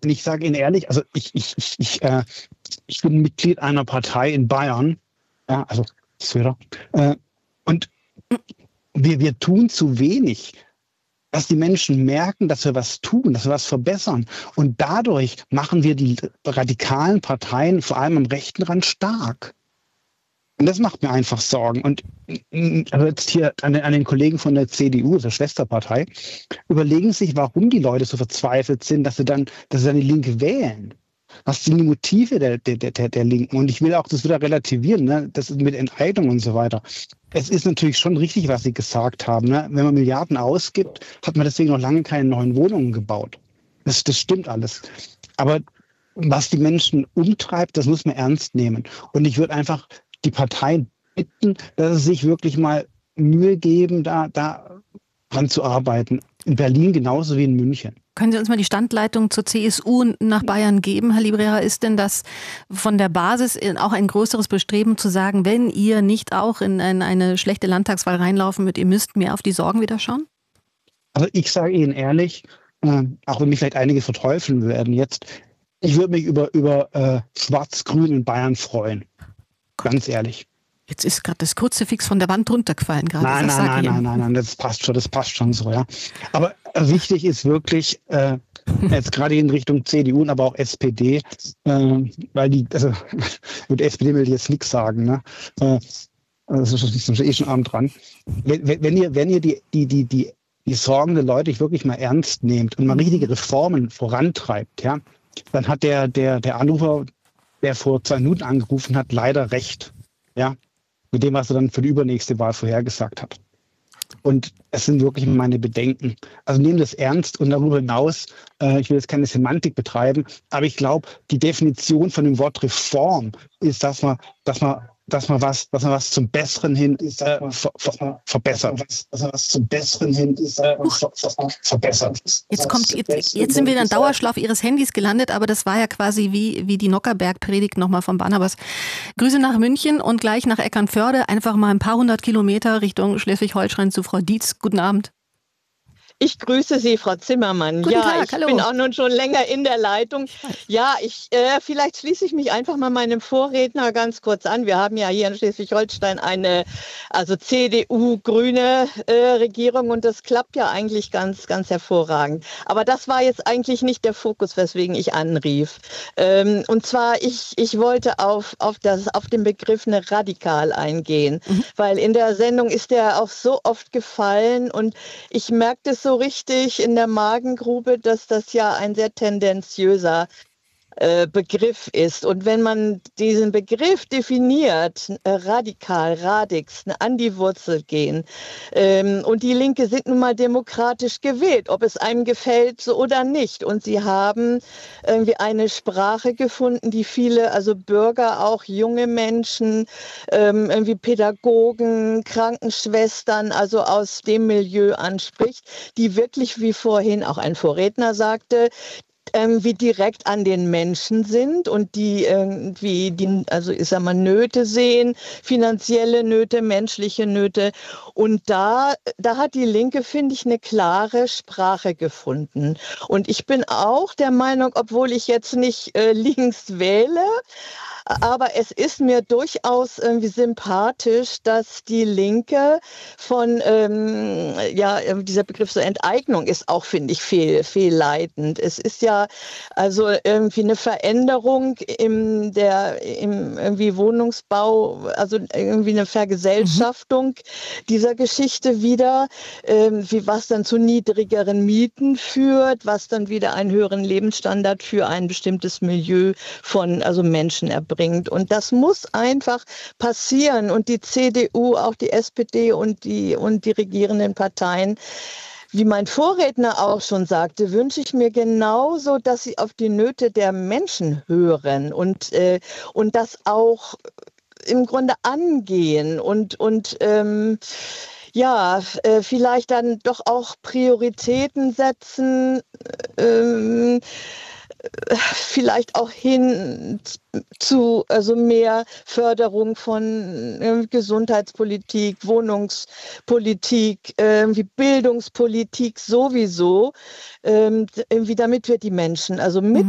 Und ich sage Ihnen ehrlich, also ich bin Mitglied einer Partei in Bayern, ja, also Söder, und wir tun zu wenig, dass die Menschen merken, dass wir was tun, dass wir was verbessern. Und dadurch machen wir die radikalen Parteien, vor allem am rechten Rand, stark. Und das macht mir einfach Sorgen. Und also jetzt hier an den Kollegen von der CDU, der Schwesterpartei, überlegen sich, warum die Leute so verzweifelt sind, dass sie dann die Linke wählen. Was sind die Motive der Linken? Und ich will auch das wieder relativieren, ne? Das ist mit Enteignung und so weiter. Es ist natürlich schon richtig, was Sie gesagt haben. Ne? Wenn man Milliarden ausgibt, hat man deswegen noch lange keine neuen Wohnungen gebaut. Das stimmt alles. Aber was die Menschen umtreibt, das muss man ernst nehmen. Und ich würde einfach die Parteien bitten, dass sie sich wirklich mal Mühe geben, da dran zu arbeiten. In Berlin genauso wie in München. Können Sie uns mal die Standleitung zur CSU nach Bayern geben, Herr Librea? Ist denn das von der Basis auch ein größeres Bestreben zu sagen, wenn ihr nicht auch in eine schlechte Landtagswahl reinlaufen müsst, ihr müsst mehr auf die Sorgen wieder schauen? Also ich sage Ihnen ehrlich, auch wenn mich vielleicht einige verteufeln werden jetzt, ich würde mich über Schwarz-Grün in Bayern freuen. Ganz ehrlich. Jetzt ist gerade das Kruzifix von der Wand runtergefallen gerade. Nein, das passt schon so, ja. Aber wichtig ist wirklich, jetzt gerade in Richtung CDU, aber auch SPD, weil mit der SPD will ich jetzt nichts sagen, ne? Das ist schon arm dran. Wenn ihr die Sorgen der Leute wirklich mal ernst nehmt und mal richtige Reformen vorantreibt, ja, dann hat der Anrufer, der vor 2 Minuten angerufen hat, leider recht, ja. Mit dem, was er dann für die übernächste Wahl vorhergesagt hat. Und es sind wirklich meine Bedenken. Also nehmen das ernst und darüber hinaus, ich will jetzt keine Semantik betreiben, aber ich glaube, die Definition von dem Wort Reform ist, dass man was zum Besseren hin verbessert. Jetzt sind wir in einem Dauerschlaf Ihres Handys gelandet, aber das war ja quasi wie die Nockerberg-Predigt nochmal von Barnabas. Grüße nach München und gleich nach Eckernförde, einfach mal ein paar 100 Kilometer Richtung Schleswig-Holstein zu Frau Dietz. Guten Abend. Ich grüße Sie, Frau Zimmermann. Guten Tag, ich bin auch nun schon länger in der Leitung. Ja, vielleicht schließe ich mich einfach mal meinem Vorredner ganz kurz an. Wir haben ja hier in Schleswig-Holstein eine CDU-grüne Regierung und das klappt ja eigentlich ganz, ganz hervorragend. Aber das war jetzt eigentlich nicht der Fokus, weswegen ich anrief. Und zwar, ich wollte auf den Begriff eine radikal eingehen, weil in der Sendung ist der auch so oft gefallen und ich merkte es so richtig in der Magengrube, dass das ja ein sehr tendenziöser Begriff ist. Und wenn man diesen Begriff definiert, radikal, radix, an die Wurzel gehen, und die Linke sind nun mal demokratisch gewählt, ob es einem gefällt so oder nicht. Und sie haben irgendwie eine Sprache gefunden, die viele, also Bürger, auch junge Menschen, irgendwie Pädagogen, Krankenschwestern, also aus dem Milieu anspricht, die wirklich, wie vorhin auch ein Vorredner sagte, wie direkt an den Menschen sind und die irgendwie Nöte sehen, finanzielle Nöte, menschliche Nöte. Und da hat die Linke, finde ich, eine klare Sprache gefunden. Und ich bin auch der Meinung, obwohl ich jetzt nicht links wähle, aber es ist mir durchaus irgendwie sympathisch, dass die Linke von, dieser Begriff so Enteignung ist auch, finde ich, fehlleitend. Es ist ja also irgendwie eine Veränderung im irgendwie Wohnungsbau, also irgendwie eine Vergesellschaftung dieser Geschichte wieder, was dann zu niedrigeren Mieten führt, was dann wieder einen höheren Lebensstandard für ein bestimmtes Milieu von Menschen erbringt. Und das muss einfach passieren. Und die CDU, auch die SPD und die regierenden Parteien, wie mein Vorredner auch schon sagte, wünsche ich mir genauso, dass sie auf die Nöte der Menschen hören und das auch im Grunde angehen und vielleicht dann doch auch Prioritäten setzen, vielleicht auch hin zu mehr Förderung von Gesundheitspolitik, Wohnungspolitik, Bildungspolitik sowieso, damit wir die Menschen mit